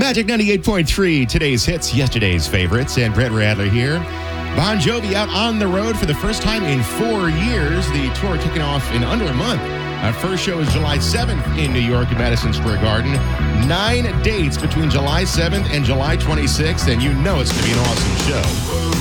Magic 98.3, today's hits, yesterday's favorites, and Brett Radler here. Bon Jovi out on the road for the first time in 4 years. The tour kicking off in under a month. Our first show is July 7th in New York at Madison Square Garden. 9 dates between July 7th and July 26th, and you know it's going to be an awesome show.